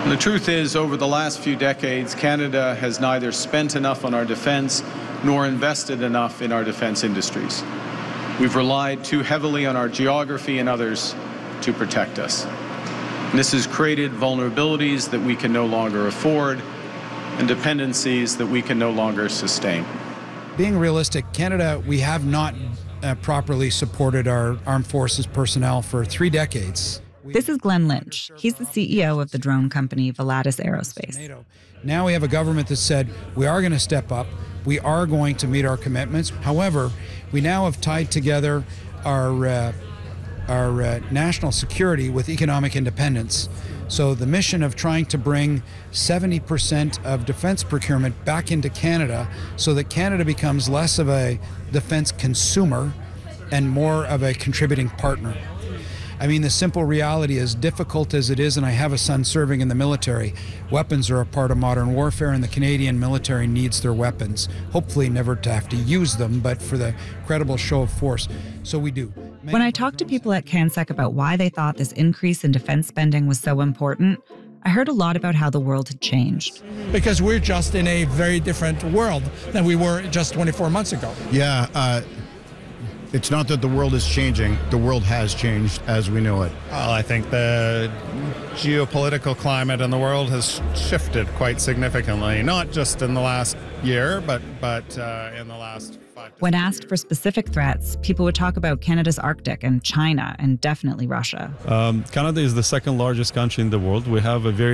The truth is, over the last few decades, Canada has neither spent enough on our defense nor invested enough in our defense industries. We've relied too heavily on our geography and others to protect us. And this has created vulnerabilities that we can no longer afford and dependencies that we can no longer sustain. Being realistic, Canada, we have not properly supported our armed forces personnel for 3 decades. This is Glenn Lynch. He's the CEO of the drone company Volatus Aerospace. Now we have a government that said we are going to step up. We are going to meet our commitments. However, we now have tied together our national security with economic independence. So the mission of trying to bring 70% of defense procurement back into Canada so that Canada becomes less of a defense consumer and more of a contributing partner. I mean, the simple reality, as difficult as it is, and I have a son serving in the military, weapons are a part of modern warfare, and the Canadian military needs their weapons. Hopefully never to have to use them, but for the credible show of force. So we do. When I talked to people at CANSEC about why they thought this increase in defense spending was so important, I heard a lot about how the world had changed. Because we're just in a very different world than we were just 24 months ago. Yeah, it's not that the world is changing, the world has changed as we know it. Well, I think the geopolitical climate in the world has shifted quite significantly, not just in the last year, but in the last 5 to When 6 asked years. for specific threats, people would talk about Canada's Arctic and China and definitely Russia. Canada is the second largest country in the world. We have a very